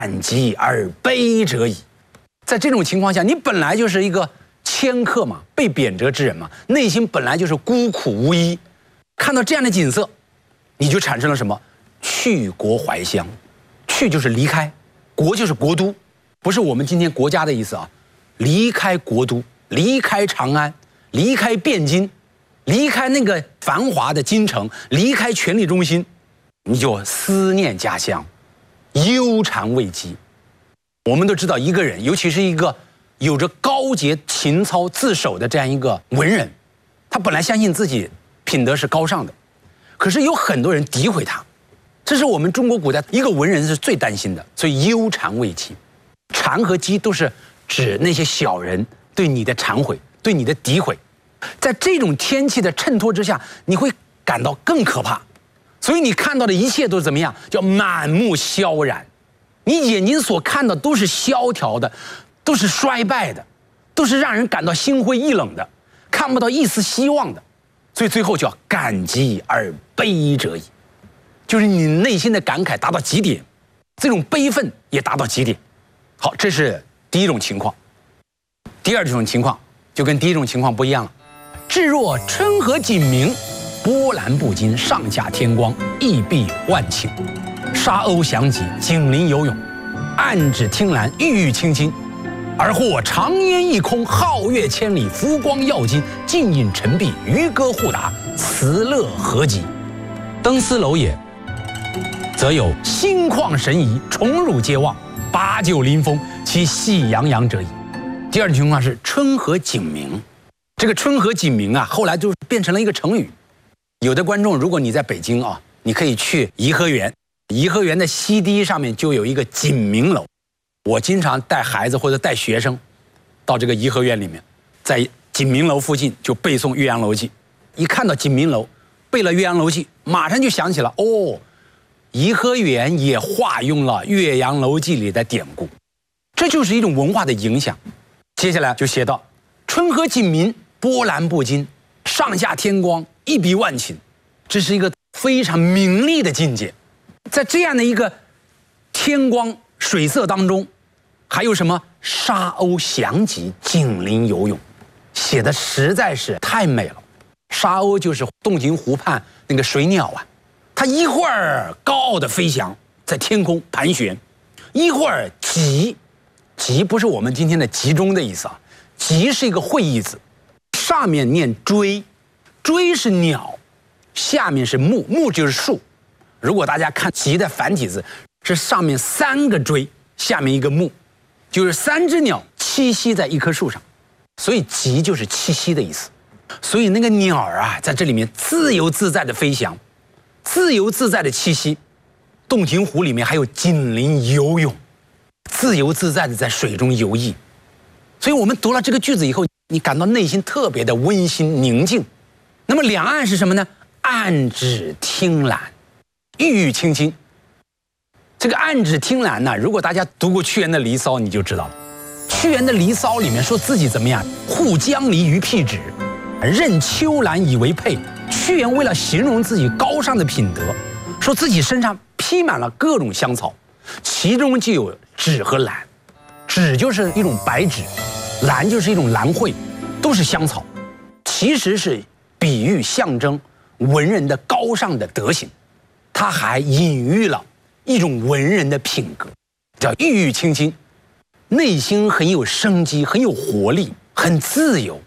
极而悲者矣。在这种情况下，你本来就是一个迁客嘛，被贬谪之人嘛，内心本来就是孤苦无依，看到这样的景色，你就产生了什么？去国怀乡，去就是离开，国就是国都，不是我们今天国家的意思啊，离开国都，离开长安，离开汴京，离开那个繁华的京城，离开权力中心，你就思念家乡，忧谗畏讥。我们都知道，一个人，尤其是一个有着高洁情操自守的这样一个文人，他本来相信自己品德是高尚的，可是有很多人诋毁他，这是我们中国古代一个文人是最担心的，所以忧谗畏讥。谗和讥都是指那些小人对你的忏悔，对你的诋毁。在这种天气的衬托之下，你会感到更可怕，所以你看到的一切都是怎么样？叫满目萧然。你眼睛所看到都是萧条的，都是衰败的，都是让人感到心灰意冷的，看不到一丝希望的，所以最后叫感极而悲者矣，就是你内心的感慨达到极点，这种悲愤也达到极点。好，这是第一种情况。第二种情况就跟第一种情况不一样了。至若春和景明，波澜不惊，上下天光，熠碧万顷。沙鸥翔集，锦鳞游泳，岸芷汀兰，郁郁青青。而或长烟一空，皓月千里，浮光耀金，尽影沉璧，渔歌互答，辞乐何极。登斯楼也，则有心旷神怡，宠辱皆忘，把酒临风，其喜洋洋者矣。第二种情况是春和景明，这个春和景明啊，后来就变成了一个成语。有的观众，如果你在北京啊，你可以去颐和园，颐和园的西堤上面就有一个景明楼。我经常带孩子或者带学生到这个颐和园里面，在景明楼附近就背诵《岳阳楼记》，一看到景明楼，背了《岳阳楼记》，马上就想起了哦，颐和园也化用了《岳阳楼记》里的典故，这就是一种文化的影响。接下来就写到春和景明，波澜不惊，上下天光，一碧万顷，这是一个非常明丽的境界。在这样的一个天光水色当中，还有什么沙鸥翔集，锦鳞游泳，写的实在是太美了。沙鸥就是洞庭湖畔那个水鸟啊，它一会儿高傲的飞翔在天空盘旋，一会儿集，集不是我们今天的集中的意思啊，集是一个会意字，上面念追，追是鸟，下面是木，木就是树。如果大家看集的繁体字，是上面三个锥，下面一个木，就是三只鸟栖息在一棵树上，所以集就是栖息的意思。所以那个鸟啊，在这里面自由自在的飞翔，自由自在的栖息。洞庭湖里面还有锦鳞游泳，自由自在的在水中游弋。所以我们读了这个句子以后，你感到内心特别的温馨宁静。那么两岸是什么呢？岸芷汀兰，郁郁青青。这个岸芷汀兰呢，如果大家读过屈原的《离骚》，你就知道了。屈原的《离骚》里面说自己怎么样？护江离于辟芷，任秋兰以为佩。屈原为了形容自己高尚的品德，说自己身上披满了各种香草，其中就有芷和兰。芷就是一种白芷，兰就是一种兰蕙，都是香草，其实是比喻象征文人的高尚的德行。他还隐喻了一种文人的品格，叫郁郁青青，内心很有生机，很有活力，很自由。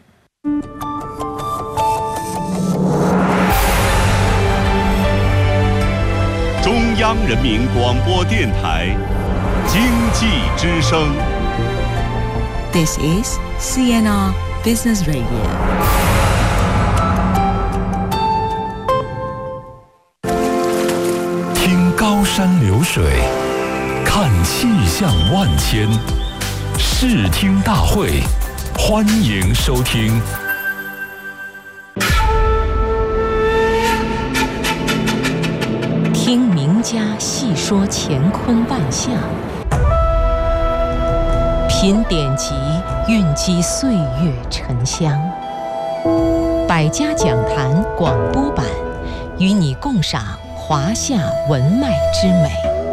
中央人民广播电台经济之声。 This is CNR Business Radio. 听高山流水，看气象万千，视听大会，欢迎收听。 听名家细说乾坤万象，品典籍，蕴积岁月沉香。百家讲坛广播版，与你共赏华夏文脉之美。